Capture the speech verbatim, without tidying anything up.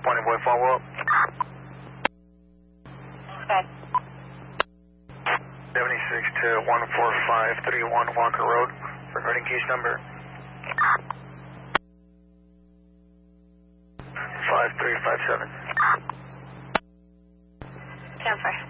Morning, boy, follow up. Okay. seventy-six to one four five three one Walker Road. Regarding case number five three five seven. ten four.